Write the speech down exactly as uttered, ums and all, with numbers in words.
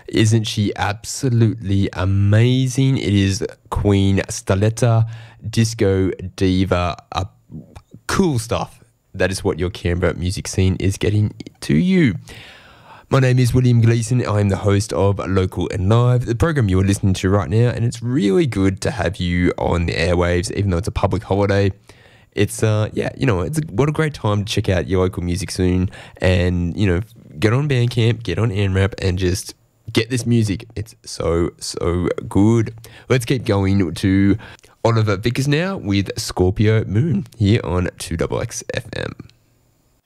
Isn't she absolutely amazing? It is Queen Staletta, disco diva, uh, cool stuff. That is what your Canberra music scene is getting to you. My name is William Gleeson. I'm the host of Local and Live, the program you are listening to right now, and it's really good to have you on the airwaves, even though it's a public holiday. It's, uh, yeah, you know, it's a, what a great time to check out your local music scene and, you know, get on Bandcamp, get on ANRAP, and just get this music. It's so, so good. Let's keep going to Oliver Vickers now with Scorpio Moon here on two X X F M.